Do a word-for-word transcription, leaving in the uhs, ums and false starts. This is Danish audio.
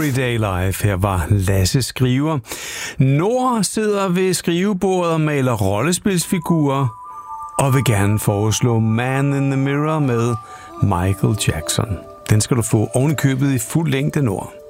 Everyday Life. Her var Lasse Skriver. Nord sidder ved skrivebordet og maler rollespilsfigurer og vil gerne foreslå Man in the Mirror med Michael Jackson. Den skal du få oven i købet i fuld længde, Nord.